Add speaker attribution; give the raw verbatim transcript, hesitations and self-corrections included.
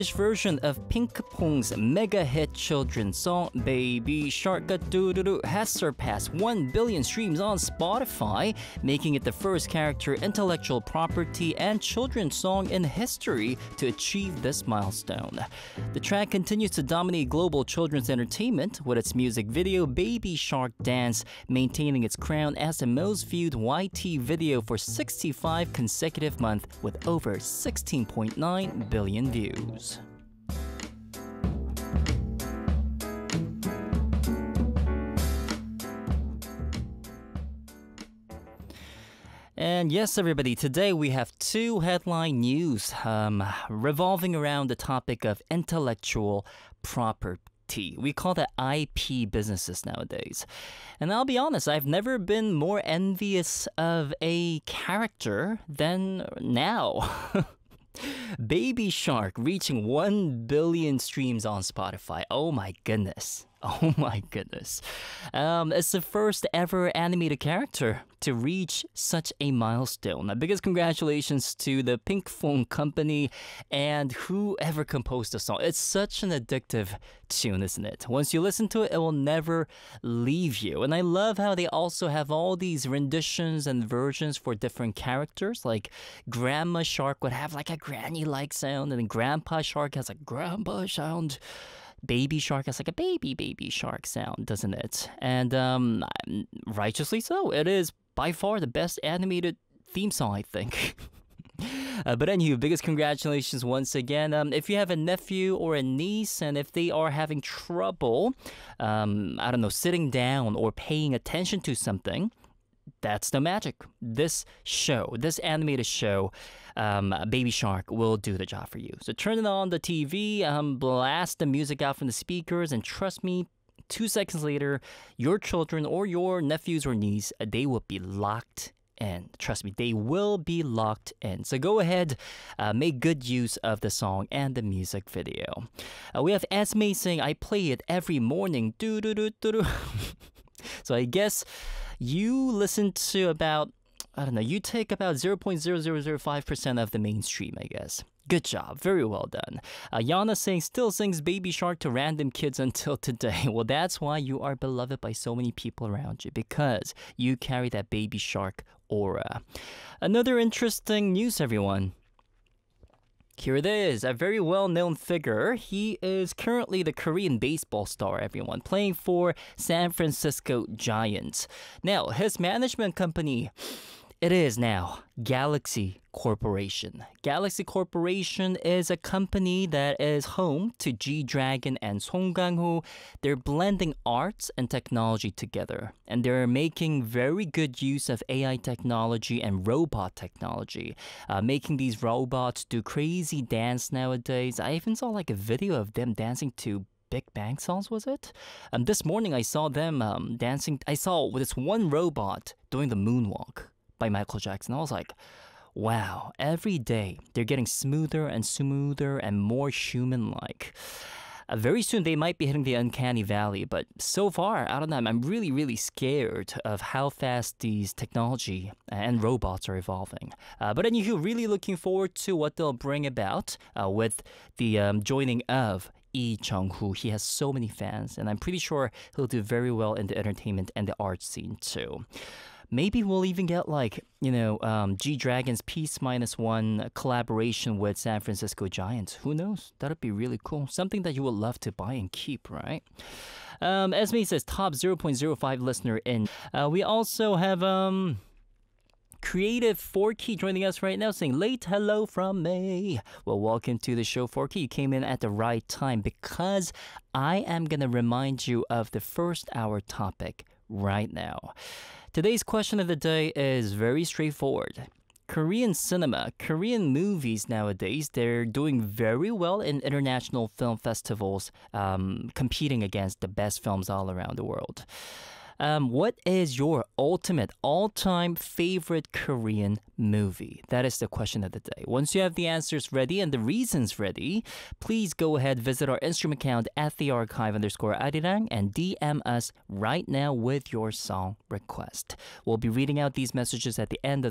Speaker 1: version of Pinkpong's mega hit children's song Baby Shark Doo-doo-doo has surpassed one billion streams on Spotify, making it the first character intellectual property and children's song in history to achieve this milestone. The track continues to dominate global children's entertainment, with its music video Baby Shark Dance maintaining its crown as the most viewed Y T video for sixty-five consecutive months with over sixteen point nine billion views. And yes, everybody, today we have two headline news um, revolving around the topic of intellectual property. We call that I P businesses nowadays. And I'll be honest, I've never been more envious of a character than now. Baby Shark reaching one billion streams on Spotify. Oh my goodness. Oh my goodness. Um, it's the first ever animated character to reach such a milestone. My biggest congratulations to the Pinkfong company and whoever composed the song. It's such an addictive tune, isn't it? Once you listen to it, it will never leave you. And I love how they also have all these renditions and versions for different characters. Like Grandma Shark would have like a granny-like sound, and then Grandpa Shark has a grandpa sound. Baby Shark has like a baby, baby shark sound, doesn't it? And um, righteously so. It is by far the best animated theme song, I think. uh, but anywho, biggest congratulations once again. Um, if you have a nephew or a niece, and if they are having trouble, um, I don't know, sitting down or paying attention to something, that's the magic. This show, this animated show, um, Baby Shark, will do the job for you. So turn it on the T V, um, blast the music out from the speakers, and trust me, two seconds later, your children or your nephews or niece, they will be locked in. Trust me, they will be locked in. So go ahead, uh, make good use of the song and the music video. Uh, we have Esme saying, I play it every morning. Doo doo doo doo doo. So I guess you listen to about, I don't know, you take about zero point zero zero zero five percent of the mainstream, I guess. Good job. Very well done. Uh, Yana saying, still sings Baby Shark to random kids until today. Well, that's why you are beloved by so many people around you, because you carry that Baby Shark aura. Another interesting news, everyone. Here it is, a very well-known figure. He is currently the Korean baseball star, everyone, playing for San Francisco Giants. Now, his management company, it is now Galaxy Corporation. Galaxy Corporation is a company that is home to G-Dragon and Song Kang-ho. They're blending arts and technology together, and they're making very good use of A I technology and robot technology, uh, making these robots do crazy dance nowadays. I even saw like a video of them dancing to Big Bang songs, was it? Um, this morning I saw them um, dancing. I saw this one robot doing the moonwalk by Michael Jackson. I was like, wow, every day they're getting smoother and smoother and more human-like. Uh, very soon they might be hitting the uncanny valley, but so far, I don't know, I'm really, really scared of how fast these technology and robots are evolving. Uh, but anywho, really looking forward to what they'll bring about uh, with the um, joining of Lee Jung-hoo. He has so many fans, and I'm pretty sure he'll do very well in the entertainment and the art scene too. Maybe we'll even get like, you know, um, G-Dragon's Peace Minus One collaboration with San Francisco Giants. Who knows? That'd be really cool. Something that you would love to buy and keep, right? Um, Esme says, top zero point zero five listener in. Uh, we also have um, Creative four Key joining us right now saying, late hello from May. Well, welcome to the show, four Key. You came in at the right time because I am going to remind you of the first hour topic right now. Today's question of the day is very straightforward. Korean cinema, Korean movies nowadays, they're doing very well in international film festivals, um, competing against the best films all around the world. Um, what is your ultimate, all-time favorite Korean movie? That is the question of the day. Once you have the answers ready and the reasons ready, please go ahead, visit our Instagram account at the archive underscore arirang and D M us right now with your song request. We'll be reading out these messages at the end of